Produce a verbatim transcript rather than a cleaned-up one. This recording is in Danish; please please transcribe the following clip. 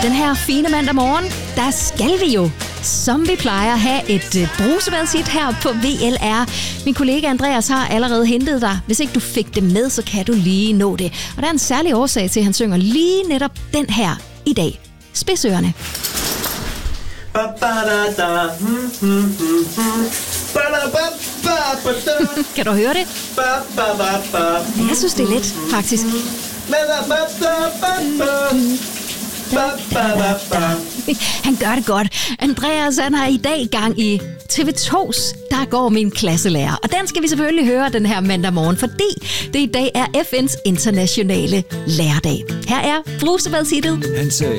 Den her fine mandag morgen, der skal vi jo, som vi plejer, have et uh, brusebadshit her på V L R. Min kollega Andreas har allerede hentet dig. Hvis ikke du fik det med, så kan du lige nå det. Og der er en særlig årsag til, at han synger lige netop den her i dag. Spidsørerne. Kan du høre det? Jeg synes, det er let, faktisk. Han gør det godt. Andreas, han har i dag gang i T V to's Der går min klasselærer. Og den skal vi selvfølgelig høre den her mandag morgen, fordi det i dag er F N's internationale lærerdag. Her er brusebadshittet.